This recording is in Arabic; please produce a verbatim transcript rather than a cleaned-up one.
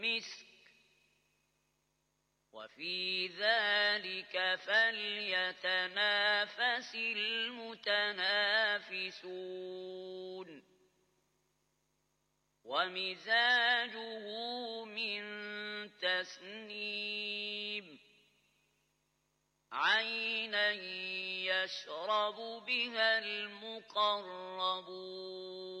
مسك وفي ذلك فليتنافس المتنافسون ومزاجه من تسنيم عينا يشرب بها المقربون